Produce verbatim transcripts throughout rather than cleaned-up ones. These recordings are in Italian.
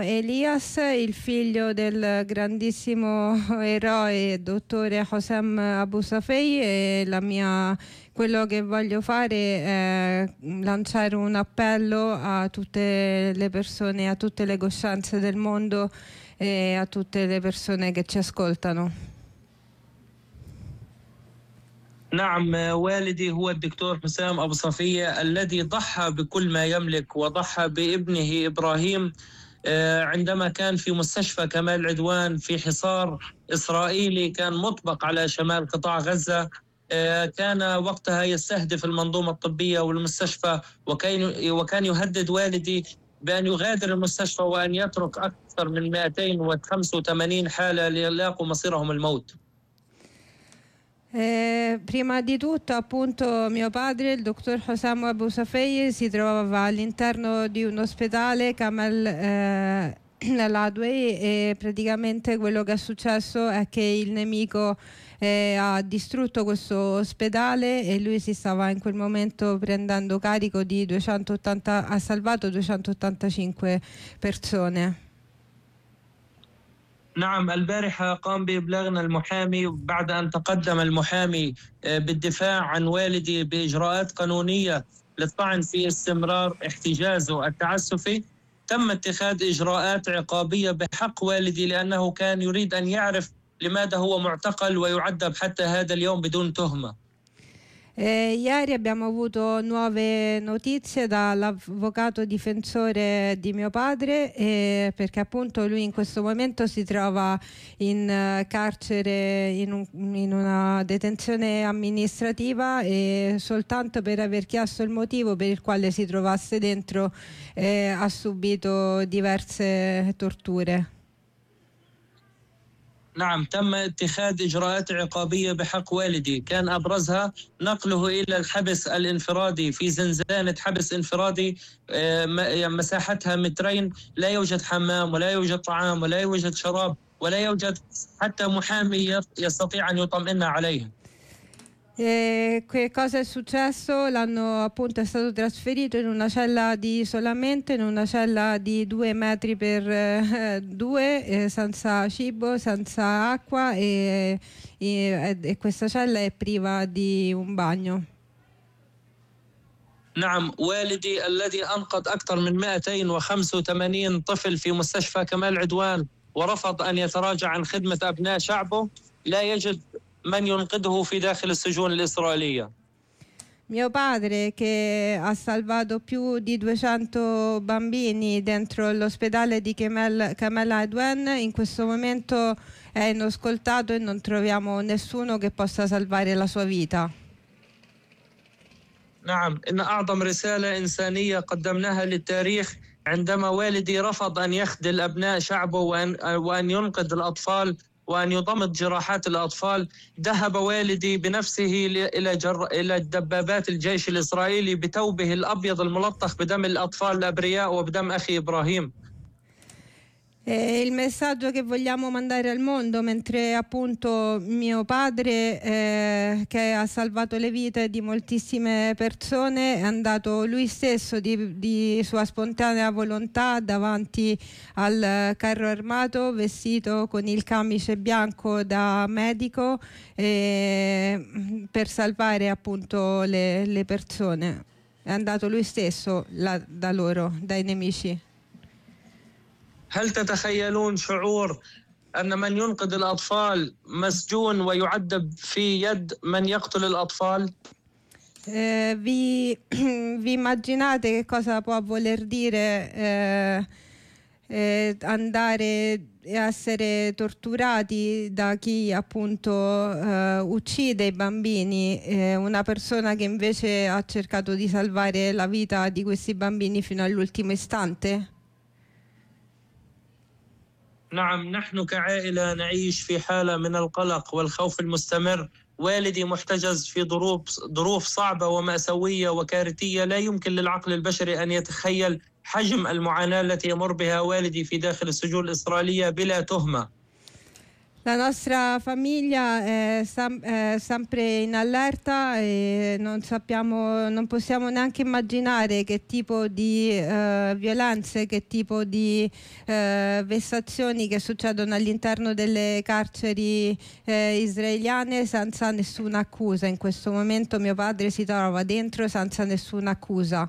Elias, il figlio del grandissimo eroe dottore Hossein Abu Safei, e la mia, quello che voglio fare è lanciare un appello a tutte le persone, a tutte le coscienze del mondo e a tutte le persone che ci ascoltano. نعم، والدي هو الدكتور حسام أبو صفية الذي ضحى بكل ما يملك وضحى بابنه إبراهيم عندما كان في مستشفى كمال عدوان في حصار إسرائيلي كان مطبق على شمال قطاع غزة. كان وقتها يستهدف المنظومة الطبية والمستشفى، وكان وكان يهدد والدي بأن يغادر المستشفى وأن يترك أكثر من مئتين وخمسة وثمانين حالة ليلاقوا مصيرهم الموت. Eh, prima di tutto, appunto, mio padre, il dottor Hossein Abu Safei, si trovava all'interno di un ospedale Kamal eh, Ladway, e praticamente quello che è successo è che il nemico eh, ha distrutto questo ospedale e lui si stava in quel momento prendendo carico di duecentottanta, ha salvato duecentottantacinque persone. نعم، البارحة قام بإبلاغنا المحامي بعد أن تقدم المحامي بالدفاع عن والدي بإجراءات قانونية للطعن في استمرار احتجازه التعسفي. تم اتخاذ إجراءات عقابية بحق والدي لأنه كان يريد أن يعرف لماذا هو معتقل ويعذب حتى هذا اليوم بدون تهمة. Eh, ieri abbiamo avuto nuove notizie dall'avvocato difensore di mio padre, eh, perché appunto lui in questo momento si trova in uh, carcere, in, un, in una detenzione amministrativa, e soltanto per aver chiesto il motivo per il quale si trovasse dentro eh, ha subito diverse torture. نعم، تم اتخاذ إجراءات عقابية بحق والدي، كان أبرزها نقله إلى الحبس الانفرادي في زنزانة حبس انفرادي مساحتها مترين، لا يوجد حمام ولا يوجد طعام ولا يوجد شراب ولا يوجد حتى محامي يستطيع أن يطمئن عليه. E che cosa è successo? L'hanno appunto è stato trasferito in una cella di isolamento, in una cella di due metri per eh, due, eh, senza cibo, senza acqua, e, e, e questa cella è priva di un bagno. نعم، والدي الذي أنقذ أكثر من مئتين وخمسة وثمانين طفل في مستشفى كمال عدوان ورفض أن يتراجع عن خدمة أبناء شعبه، لا يجد من ينقذه في داخل السجون الإسرائيلية. Mio padre, che ha salvato più di duecento bambini dentro l'ospedale di Kamal, Kamal Adwan, in questo momento è inoscoltato e non troviamo nessuno che possa salvare la sua vita. نعم، إن أعظم رسالة إنسانية قدمناها للتاريخ عندما والدي رفض أن يخذل أبناء شعبه وأن, وأن ينقذ الأطفال وأن يضمد جراحات الأطفال. ذهب والدي بنفسه إلى جر... إلى دبابات الجيش الإسرائيلي بثوبه الأبيض الملطخ بدم الأطفال الأبرياء وبدم أخي إبراهيم. Eh, il messaggio che vogliamo mandare al mondo, mentre appunto mio padre, eh, che ha salvato le vite di moltissime persone, è andato lui stesso di, di sua spontanea volontà davanti al carro armato, vestito con il camice bianco da medico, eh, per salvare appunto le, le persone. È andato lui stesso là, da loro, dai nemici. هل تتخيلون شعور أن من ينقذ الأطفال مسجون ويعذب في يد من يقتل الأطفال؟ Eh, vi, vi immaginate che cosa può voler dire eh, eh, andare e essere torturati da chi appunto eh, uccide i bambini, eh, una persona che invece ha cercato di salvare la vita di questi bambini fino all'ultimo istante? نعم، نحن كعائلة نعيش في حالة من القلق والخوف المستمر. والدي محتجز في ظروف ظروف صعبة ومأساوية وكارثية، لا يمكن للعقل البشري أن يتخيل حجم المعاناة التي يمر بها والدي في داخل السجون الإسرائيلية بلا تهمة. La nostra famiglia è, sam- è sempre in allerta e non sappiamo, non possiamo neanche immaginare che tipo di eh, violenze, che tipo di eh, vessazioni che succedono all'interno delle carceri eh, israeliane senza nessuna accusa. In questo momento mio padre si trova dentro senza nessuna accusa.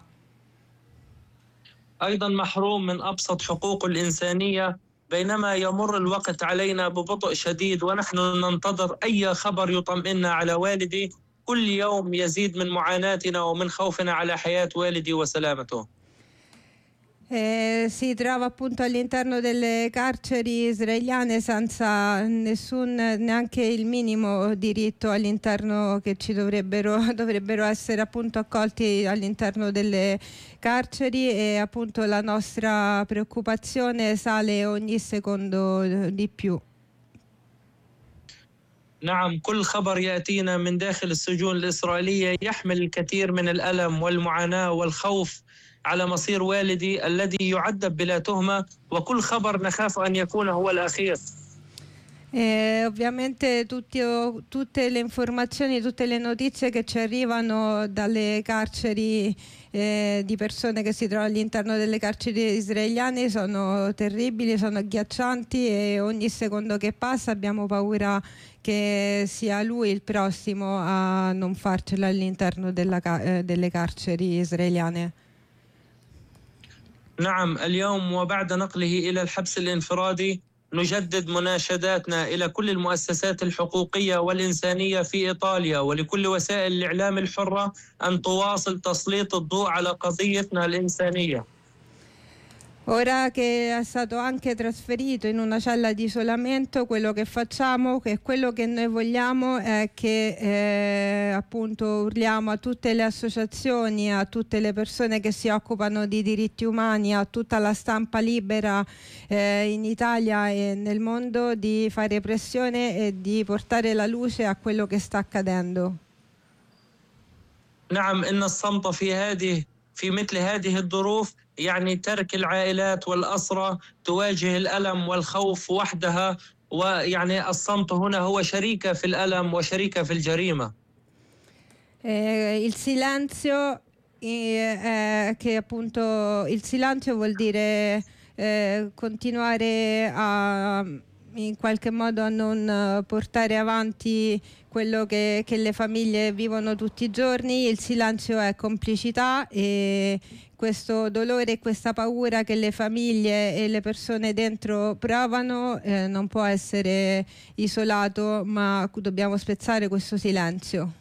أيضا محروم من أبسط حقوق الإنسانية، بينما يمر الوقت علينا ببطء شديد ونحن ننتظر أي خبر يطمئننا على والدي. كل يوم يزيد من معاناتنا ومن خوفنا على حياة والدي وسلامته. Eh, si trova appunto all'interno delle carceri israeliane senza nessun, neanche il minimo diritto all'interno che ci dovrebbero, dovrebbero essere appunto accolti all'interno delle carceri e appunto la nostra preoccupazione sale ogni secondo di più. نعم، كل خبر يأتينا من داخل السجون الإسرائيلية يحمل الكثير من الألم والمعاناة والخوف على مصير والدي الذي يعذب بلا تهمة، وكل خبر نخاف أن يكون هو الأخير. Eh, ovviamente tutti, tutte le informazioni, tutte le notizie che ci arrivano dalle carceri eh, di persone che si trovano all'interno delle carceri israeliane sono terribili, sono agghiaccianti e ogni secondo che passa abbiamo paura che sia lui il prossimo a non farcela all'interno della, eh, delle carceri israeliane. نعم، اليوم وبعد نقله إلى الحبس الانفرادي نجدد مناشداتنا إلى كل المؤسسات الحقوقية والإنسانية في إيطاليا ولكل وسائل الإعلام الحرة أن تواصل تسليط الضوء على قضيتنا الإنسانية. Ora che è stato anche trasferito in una cella di isolamento, quello che facciamo, che quello che noi vogliamo è che eh, appunto urliamo a tutte le associazioni, a tutte le persone che si occupano di diritti umani, a tutta la stampa libera eh, in Italia e nel mondo di fare pressione e di portare la luce a quello che sta accadendo. نعم، إن الصمت في هذه في مثل هذه الظروف يعني ترك العائلات والأسرى تواجه الألم والخوف وحدها، ويعني الصمت هنا هو شريكة في الألم وشريكة في الجريمة. Eh, il silenzio eh, che appunto il silenzio vuol dire eh, continuare a in qualche modo a non portare avanti quello che, che le famiglie vivono tutti i giorni. Il silenzio è complicità e questo dolore e questa paura che le famiglie e le persone dentro provano eh, non può essere isolato, ma dobbiamo spezzare questo silenzio.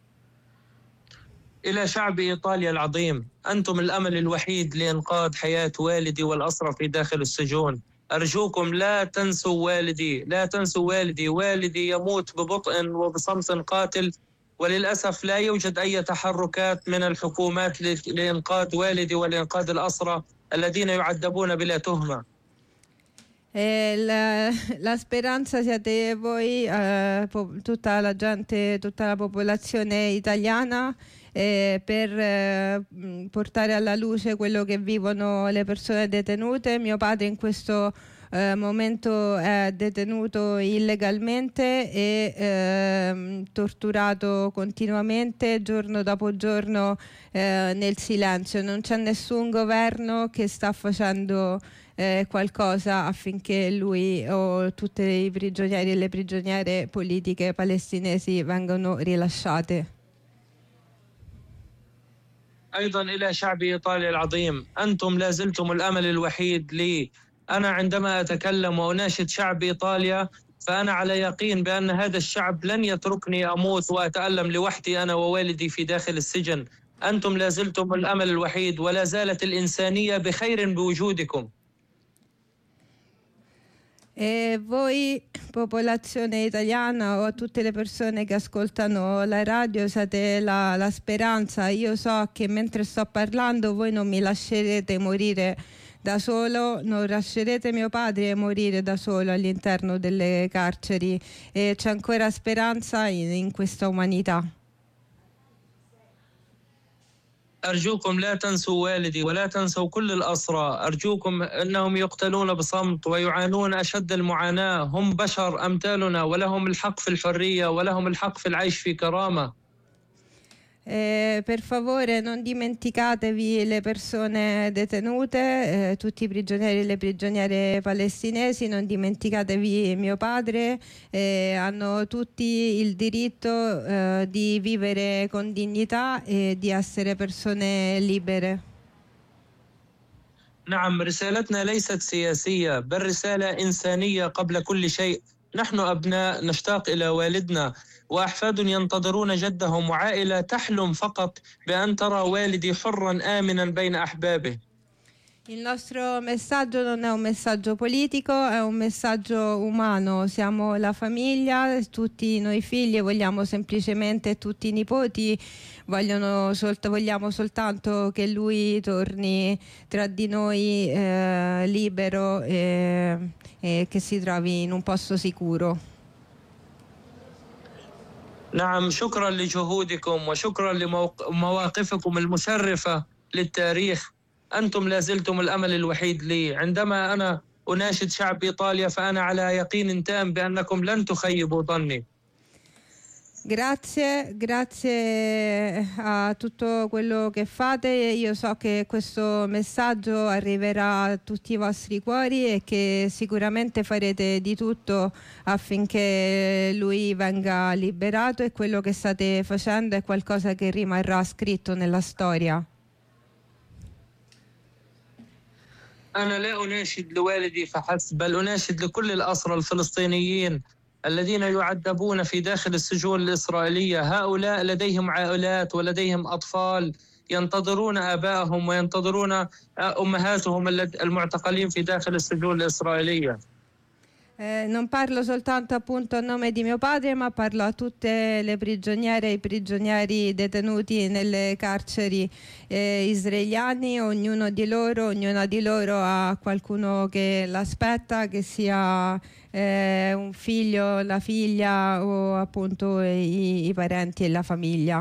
إلى شعب إيطاليا العظيم، أنتم الأمل الوحيد لإنقاذ حياة والدي والأسرى في داخل السجون. أرجوكم لا تنسوا والدي، لا تنسوا والدي. والدي يموت ببطء وبصمت قاتل، وللأسف لا يوجد أي تحركات من الحكومات لإنقاذ والدي ولإنقاذ الأسرى الذين يعذبون بلا تهمة. Eh, la, la speranza siete voi, eh, po- tutta la gente, tutta la popolazione italiana eh, per eh, portare alla luce quello che vivono le persone detenute. Mio padre in questo eh, momento è detenuto illegalmente e eh, torturato continuamente giorno dopo giorno eh, nel silenzio. Non c'è nessun governo che sta facendo Eh, qualcosa affinché lui o tutti i prigionieri e le prigioniere politiche palestinesi vengano rilasciate. أيضا إلى شعب إيطاليا العظيم، أنتم لا زلتم الأمل الوحيد لي. أنا عندما أتكلم وأناشد شعب إيطاليا فأنا على يقين بأن هذا الشعب لن يتركني أموت وأتألم لوحدي أنا ووالدي في داخل السجن. أنتم لا زلتم الأمل الوحيد ولا زالت الإنسانية بخير بوجودكم. E voi, popolazione italiana, o a tutte le persone che ascoltano la radio, siete la, la speranza. Io so che mentre sto parlando voi non mi lascerete morire da solo, non lascerete mio padre morire da solo all'interno delle carceri e c'è ancora speranza in, in questa umanità. أرجوكم لا تنسوا والدي ولا تنسوا كل الأسرى. أرجوكم أنهم يقتلون بصمت ويعانون أشد المعاناة. هم بشر أمثالنا ولهم الحق في الحرية ولهم الحق في العيش في كرامة. Eh, per favore non dimenticatevi le persone detenute, eh, tutti i prigionieri e le prigioniere palestinesi, non dimenticatevi mio padre, eh, hanno tutti il diritto eh, di vivere con dignità e di essere persone libere. نعم، رسالتنا ليست سياسية بل رسالة إنسانية قبل كل شيء. نحن أبناء نشتاق إلى والدنا وأحفاد ينتظرون جدهم وعائلة تحلم فقط بأن ترى والدي حرا آمنا بين أحبابه. Il nostro messaggio non è un messaggio politico, è un messaggio umano. Siamo la famiglia, tutti noi figli, vogliamo semplicemente, tutti i nipoti vogliono solt- vogliamo soltanto che lui torni tra di noi eh, libero e, e che si trovi in un posto sicuro. نعم، شكرا لجهودكم وشكرا لمواقفكم المشرفة للتاريخ. أنتم لازلتم الأمل الوحيد لي. عندما أنا أناشد شعب إيطاليا فأنا على يقين تام بأنكم لن تخيبوا ظني. Grazie, grazie a tutto quello che fate. Io so che questo messaggio arriverà a tutti i vostri cuori e che sicuramente farete di tutto affinché lui venga liberato, e quello che state facendo è qualcosa che rimarrà scritto nella storia. أنا لا أناشد لوالدي فحسب بل أناشد لكل الأسرى الفلسطينيين الذين يعذبون في داخل السجون الإسرائيلية. هؤلاء لديهم عائلات ولديهم أطفال ينتظرون آبائهم وينتظرون أمهاتهم المعتقلين في داخل السجون الإسرائيلية. Eh, non parlo soltanto appunto a nome di mio padre, ma parlo a tutte le prigioniere e i prigionieri detenuti nelle carceri eh, israeliani. Ognuno di loro, ognuna di loro ha qualcuno che l'aspetta, che sia eh, un figlio, la figlia o appunto i, i parenti e la famiglia.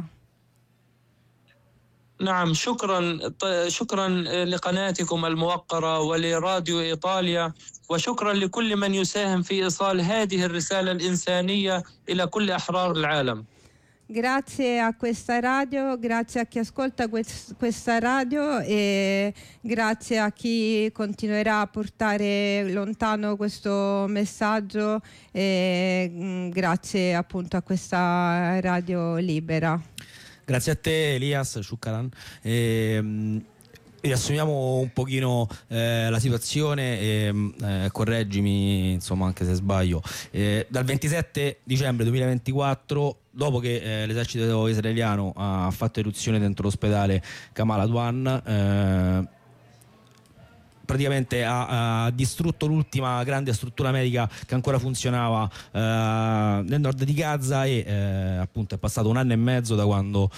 نعم، شكرا شكرا لقناتكم الموقرة ولراديو إيطاليا، وشكرا لكل من يساهم في إيصال هذه الرسالة الإنسانية إلى كل أحرار العالم. Grazie a questa radio, grazie a chi ascolta quest- questa radio e grazie a chi continuerà a portare lontano questo messaggio e mh, grazie appunto a questa radio libera. Grazie a te Elias Shukran. E, riassumiamo un pochino eh, la situazione e eh, correggimi insomma anche se sbaglio. Eh, dal ventisette dicembre duemilaventiquattro, dopo che eh, l'esercito israeliano ha fatto eruzione dentro l'ospedale Kamal Adwan, eh, praticamente ha, ha distrutto l'ultima grande struttura medica che ancora funzionava eh, nel nord di Gaza e eh, appunto è passato un anno e mezzo da quando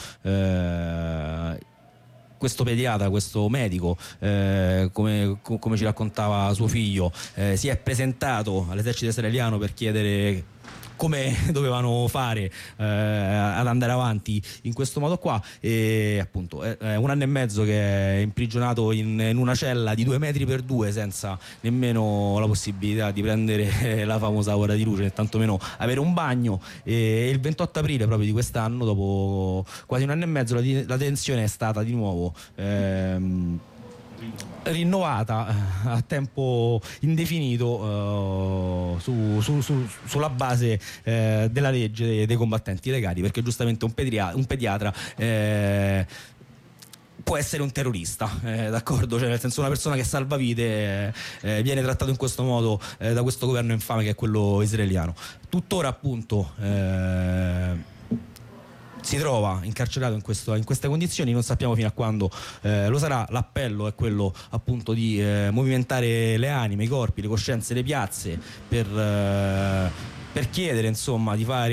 eh, questo pediatra, questo medico, eh, come, come ci raccontava suo figlio, eh, si è presentato all'esercito israeliano per chiedere come dovevano fare eh, ad andare avanti in questo modo qua, e appunto è, è un anno e mezzo che è imprigionato in, in una cella di due metri per due senza nemmeno la possibilità di prendere la famosa ora di luce, né tantomeno avere un bagno. E il ventotto aprile proprio di quest'anno, dopo quasi un anno e mezzo, la, la detenzione è stata di nuovo ehm, rinnovata a tempo indefinito uh, su, su, su, sulla base eh, della legge dei, dei combattenti legali, perché giustamente un, pediatra, un pediatra eh, può essere un terrorista, eh, d'accordo? Cioè, nel senso, una persona che salva vite eh, viene trattato in questo modo eh, da questo governo infame che è quello israeliano. Tuttora appunto eh, si trova incarcerato in, questo, in queste condizioni, non sappiamo fino a quando eh, lo sarà. L'appello è quello appunto di eh, movimentare le anime, i corpi, le coscienze, le piazze per, eh, per chiedere insomma di fare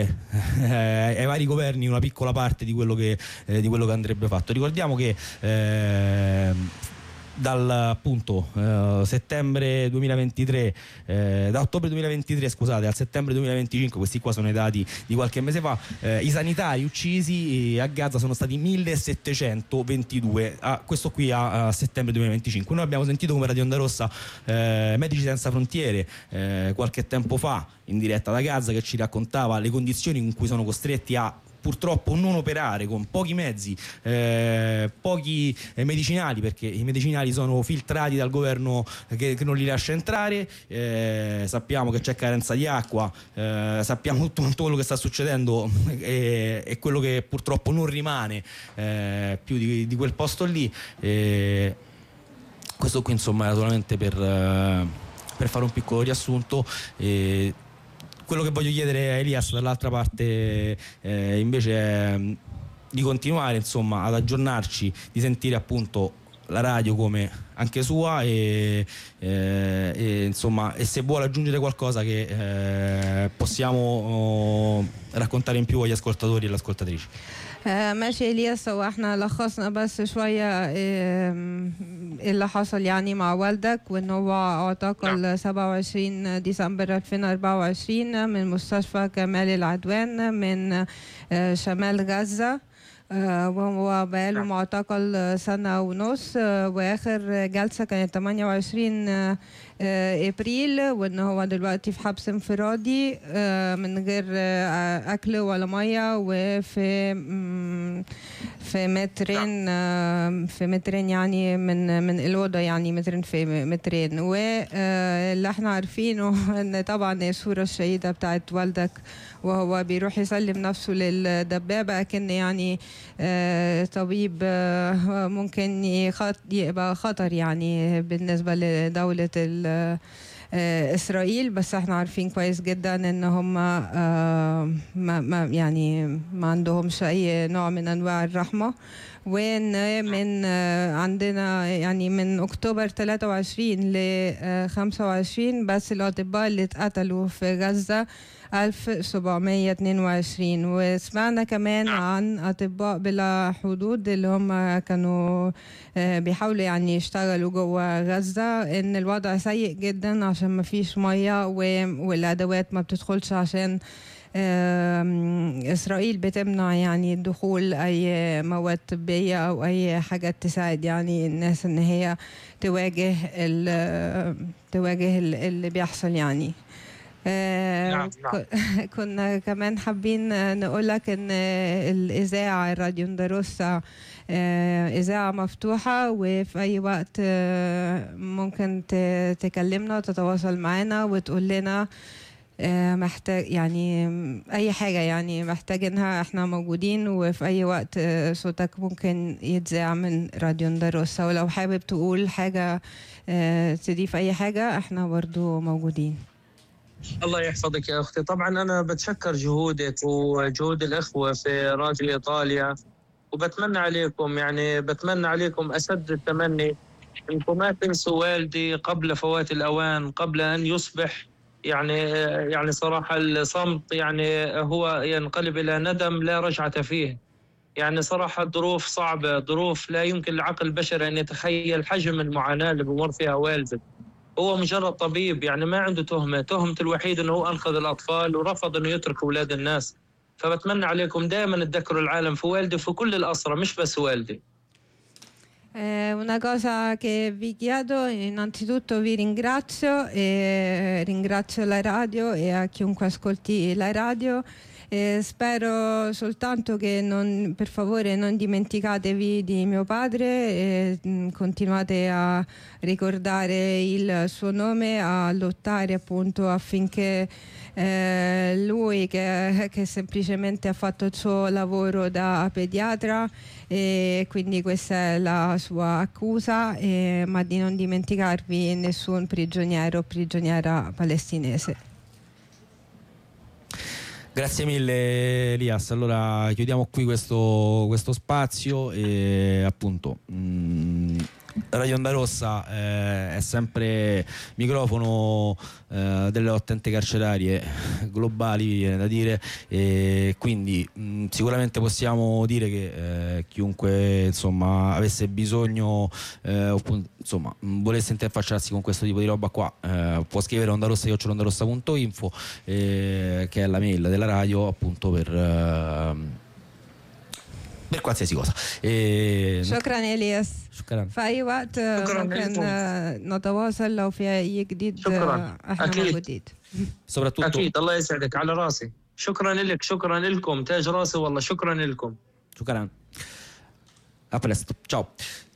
eh, ai vari governi una piccola parte di quello che, eh, di quello che andrebbe fatto. Ricordiamo che eh, dal appunto eh, settembre duemilaventitré eh, da ottobre duemilaventitré scusate al settembre duemilaventicinque, questi qua sono i dati di qualche mese fa, eh, i sanitari uccisi a Gaza sono stati millesettecentoventidue, a, questo qui a, a settembre duemilaventicinque. Noi abbiamo sentito come Radio Onda Rossa eh, Medici Senza Frontiere eh, qualche tempo fa in diretta da Gaza, che ci raccontava le condizioni in cui sono costretti a purtroppo non operare, con pochi mezzi, eh, pochi eh, medicinali, perché i medicinali sono filtrati dal governo che, che non li lascia entrare, eh, sappiamo che c'è carenza di acqua, eh, sappiamo tutto, tutto quello che sta succedendo e, e quello che purtroppo non rimane eh, più di, di quel posto lì. Eh, questo qui insomma era solamente per, eh, per fare un piccolo riassunto. Eh, Quello che voglio chiedere a Elias dall'altra parte eh, invece è di continuare insomma ad aggiornarci, di sentire appunto la radio come anche sua e, eh, e insomma, e se vuole aggiungere qualcosa che eh, possiamo oh, raccontare in più agli ascoltatori e alle ascoltatrici. آه ماشي إلياس، هو احنا لخصنا بس شوية إيه اللي حصل يعني مع والدك، وان هو اعتقل سبعة وعشرين ديسمبر ألفين وأربعة وعشرين من مستشفى كمال العدوان من آه شمال غزة، آه وهو بقاله معتقل سنة ونص، آه واخر جلسة كانت ثمانية وعشرين آه ابريل، وان هو دلوقتي في حبس انفرادي آه من غير آه اكل ولا ميه، وفي في مترين آه في مترين يعني من من الاوضه، يعني مترين في مترين. واللي احنا عارفينه ان طبعا الصوره الشهيده بتاعت والدك وهو بيروح يسلم نفسه للدبابه، اكن يعني آه طبيب آه ممكن يبقى خطر يعني بالنسبه لدوله إسرائيل، بس احنا عارفين كويس جدا ان هم ما ما يعني ما عندهمش اي نوع من انواع الرحمه، وان من عندنا يعني من اكتوبر ثلاثة وعشرين ل خمسة وعشرين بس الاطباء اللي اتقتلوا في غزه ألف وسبعمية واثنين وعشرين. وسمعنا كمان عن أطباء بلا حدود اللي هم كانوا بيحاولوا يعني يشتغلوا جوه غزة، إن الوضع سيء جدا عشان ما فيش مية والأدوات ما بتدخلش، عشان إسرائيل بتمنع يعني دخول أي مواد طبية أو أي حاجات تساعد يعني الناس إن هي تواجه تواجه اللي بيحصل يعني. آه كنا كمان حابين نقولك ان الإذاعة راديو أوندا روسا آه إذاعة مفتوحة، وفي أي وقت آه ممكن تكلمنا وتتواصل معنا وتقول لنا آه محتاج يعني أي حاجة يعني محتاجينها، احنا موجودين، وفي أي وقت آه صوتك ممكن يتذاع من راديو أوندا روسا. ولو حابب تقول حاجة آه تضيف أي حاجة احنا برضو موجودين. الله يحفظك يا أختي. طبعا أنا بتشكر جهودك وجهود الأخوة في راديو إيطاليا، وبتمنى عليكم يعني بتمنى عليكم أسد التمني إنكم ما تنسوا والدي قبل فوات الأوان، قبل أن يصبح يعني يعني صراحة الصمت يعني هو ينقلب إلى ندم لا رجعة فيه. يعني صراحة ظروف صعبة، ظروف لا يمكن لعقل البشر أن يتخيل حجم المعاناة اللي بمر فيها والدك. هو مجرد طبيب يعني ما عنده تهمة، تهمته الوحيدة أنه هو أنقذ الأطفال ورفض أنه يترك أولاد الناس. فبتمنى عليكم دائما تذكروا العالم في والدي في كل الأسرة، مش بس والدي. Eh, una cosa che vi chiedo, innanzitutto vi ringrazio e ringrazio la radio e a chiunque ascolti la radio. Eh, spero soltanto che non, per favore non dimenticatevi di mio padre e mh, continuate a ricordare il suo nome, a lottare appunto affinché eh, lui che, che semplicemente ha fatto il suo lavoro da pediatra, e quindi questa è la sua accusa, eh, ma di non dimenticarvi nessun prigioniero o prigioniera palestinese. Grazie mille Elias, allora chiudiamo qui questo, questo spazio e appunto mh, Radio Onda Rossa eh, è sempre microfono eh, delle lotte anticarcerarie globali, viene da dire, e quindi mh, sicuramente possiamo dire che eh, chiunque insomma avesse bisogno eh, oppure, insomma mh, volesse interfacciarsi con questo tipo di roba qua eh, può scrivere ondarossa chiocciola ondarossa punto info eh, che è la mail della radio, appunto, per eh, per qualsiasi cosa. شكرا إلياس. شكرا. في أي وقت شكراً ممكن لكم. آه، نتواصل لو في أي جديد. شكراً. آه، احنا أكيد. موجودين. Soprattutto اكيد الله يسعدك على راسي. شكرا لك، شكرا لكم، تاج راسي والله، شكرا لكم. شكرا. A presto, ciao.